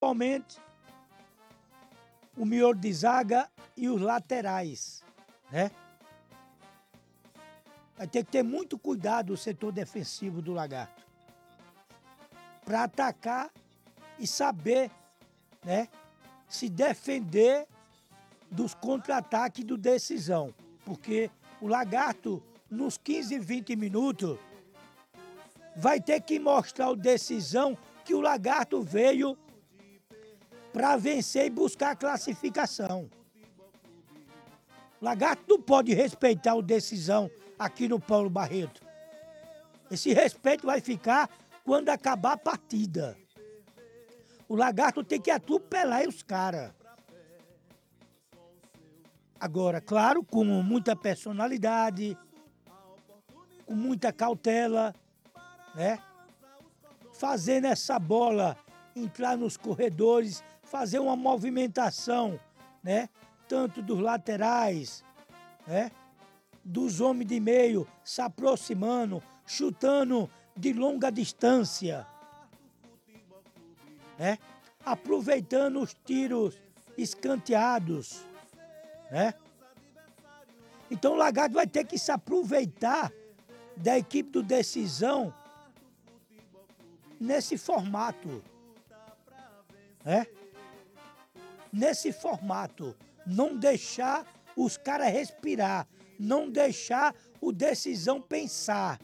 principalmente o miolo de zaga e os laterais, né? Vai ter que ter muito cuidado o setor defensivo do Lagarto para atacar e saber, né, se defender dos contra-ataques do Decisão. Porque o Lagarto, nos 15, 20 minutos, vai ter que mostrar o Decisão que o Lagarto veio para vencer e buscar a classificação. O Lagarto não pode respeitar o Decisão aqui no Paulo Barreto. Esse respeito vai ficar quando acabar a partida. O Lagarto tem que atropelar os caras. Agora, claro, com muita personalidade, com muita cautela, né? Fazendo essa bola entrar nos corredores, fazer uma movimentação, né? Tanto dos laterais, né? Dos homens de meio se aproximando, chutando de longa distância, né? Aproveitando os tiros escanteados, né? Então o Lagarto vai ter que se aproveitar da equipe do Decisão nesse formato, né? Nesse formato, não deixar os caras respirar, não deixar o Decisão pensar.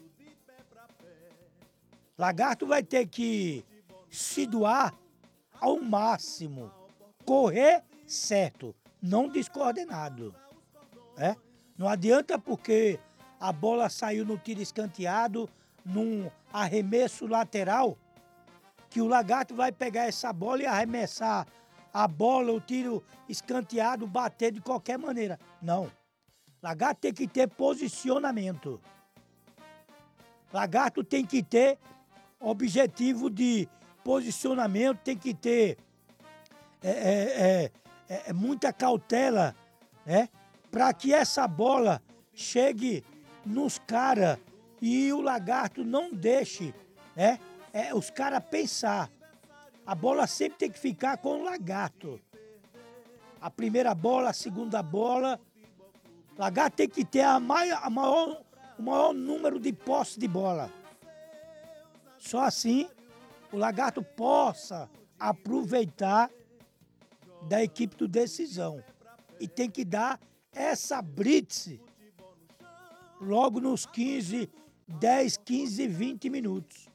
Lagarto vai ter que se doar ao máximo, correr certo, não descoordenado, né? Não adianta porque a bola saiu no tiro escanteado, num arremesso lateral, que o Lagarto vai pegar essa bola e arremessar a bola, o tiro escanteado, bater de qualquer maneira. Não. Lagarto tem que ter posicionamento. Lagarto tem que ter objetivo de posicionamento, tem que ter muita cautela, né? Para que essa bola chegue nos caras e o Lagarto não deixe, né? Os caras pensar. A bola sempre tem que ficar com o Lagarto. A primeira bola, a segunda bola. O Lagarto tem que ter o maior número de posse de bola. Só assim o Lagarto possa aproveitar da equipe do Decisão. E tem que dar essa blitz logo nos 10, 15, 20 minutos.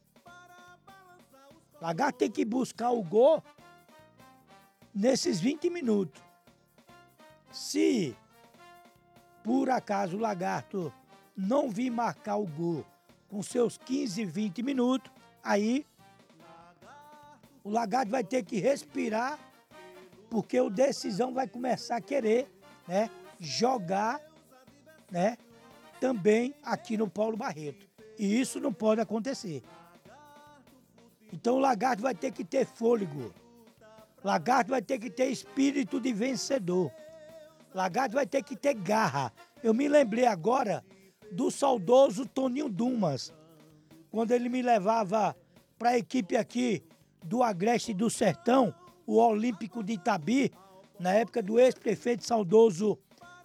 O Lagarto tem que buscar o gol nesses 20 minutos. Se por acaso o Lagarto não vir marcar o gol com seus 15, 20 minutos, aí o Lagarto vai ter que respirar, porque o Decisão vai começar a querer, né, jogar, né, também aqui no Paulo Barreto. E isso não pode acontecer. Então o Lagarto vai ter que ter fôlego. O Lagarto vai ter que ter espírito de vencedor. O Lagarto vai ter que ter garra. Eu me lembrei agora do saudoso Toninho Dumas, quando ele me levava para a equipe aqui do Agreste do Sertão, o Olímpico de Itabi, na época do ex-prefeito saudoso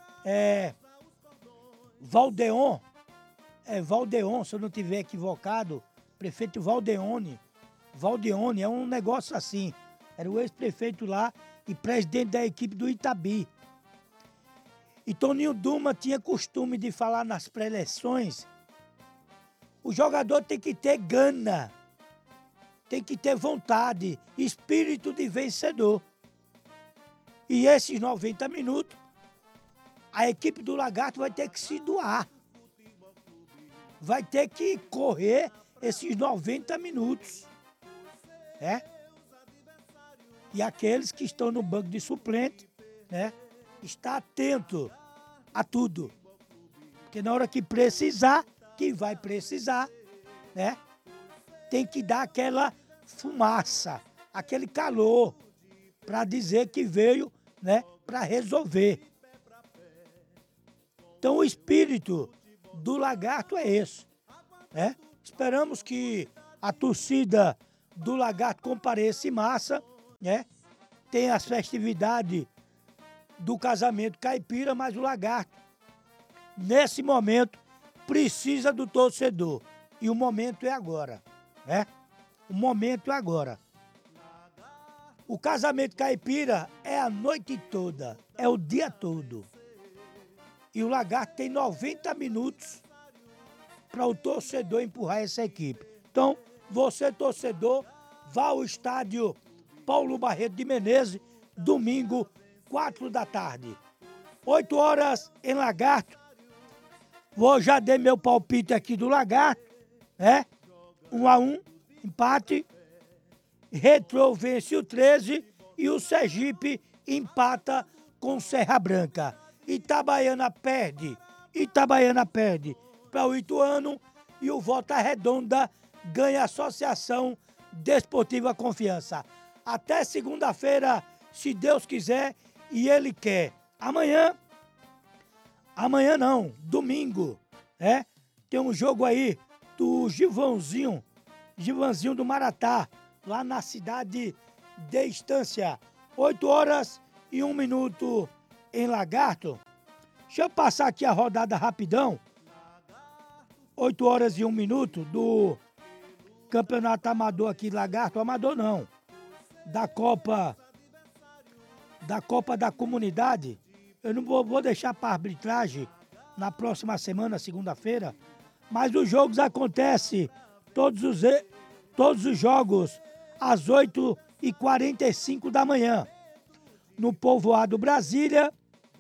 Valdeon, Valdeon, se eu não estiver equivocado, prefeito Valdeone, é um negócio assim, era o ex-prefeito lá e presidente da equipe do Itabi. E Toninho Duma tinha costume de falar nas pré-eleições, o jogador tem que ter gana, tem que ter vontade, espírito de vencedor. E esses 90 minutos, a equipe do Lagarto vai ter que se doar. Vai ter que correr esses 90 minutos. Né? E aqueles que estão no banco de suplente, né, está atento a tudo. Porque na hora que precisar, que vai precisar, né, tem que dar aquela fumaça, aquele calor, para dizer que veio, né, para resolver. Então o espírito do Lagarto é esse, né? Esperamos que a torcida do Lagarto compareça em massa né? Tem as festividades do casamento caipira, mas o Lagarto, nesse momento, precisa do torcedor. E o momento é agora, né? O momento é agora. O casamento caipira é a noite toda, é o dia todo. E o Lagarto tem 90 minutos para o torcedor empurrar essa equipe. Então, você, torcedor, vá ao estádio Paulo Barreto de Menezes, domingo, 4 da tarde. 8 horas em Lagarto. Já dei meu palpite aqui do Lagarto, né? 1-1, empate. Retrô vence o 13 e o Sergipe empata com Serra Branca. Itabaiana perde para o Ituano e o Volta Redonda ganha a Associação Desportiva Confiança. Até segunda-feira, se Deus quiser e Ele quer. Amanhã não, domingo, né? Tem um jogo aí do Givanzinho do Maratá, lá na cidade de Estância. 8 horas e 1 minuto em Lagarto. Deixa eu passar aqui a rodada rapidão. 8 horas e 1 minuto do Campeonato Amador aqui de Lagarto. Amador não. Da Copa da Comunidade. Eu não vou deixar para arbitragem na próxima semana, segunda-feira. Mas os jogos acontecem, todos os jogos, às 8h45 da manhã. No povoado Brasília,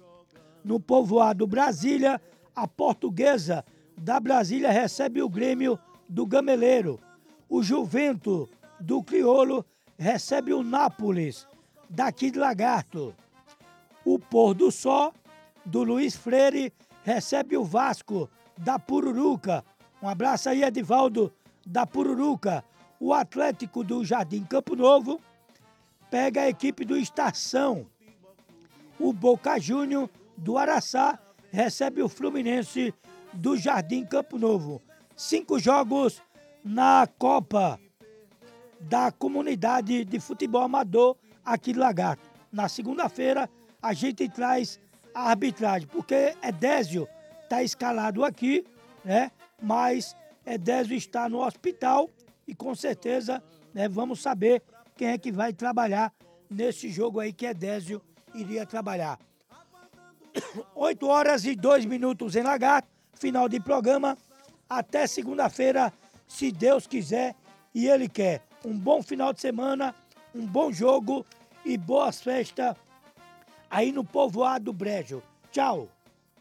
a Portuguesa da Brasília recebe o Grêmio do Gameleiro. O Juventus do Crioulo recebe o Nápoles, daqui de Lagarto. O Pôr do Sol do Luiz Freire recebe o Vasco da Pururuca. Um abraço aí, Edivaldo da Pururuca. O Atlético do Jardim Campo Novo pega a equipe do Estação. O Boca Júnior do Araçá recebe o Fluminense do Jardim Campo Novo. 5 jogos na Copa da Comunidade de Futebol Amador aqui de Lagarto. Na segunda-feira a gente traz a arbitragem, porque Edésio está escalado aqui, né? Mas Edésio está no hospital e com certeza, né, vamos saber quem é que vai trabalhar nesse jogo aí que Edésio iria trabalhar. 8 horas e 2 minutos em Lagarto, final de programa. Até segunda-feira, se Deus quiser e Ele quer. Um bom final de semana, um bom jogo e boas festas aí no povoado do Brejo. Tchau!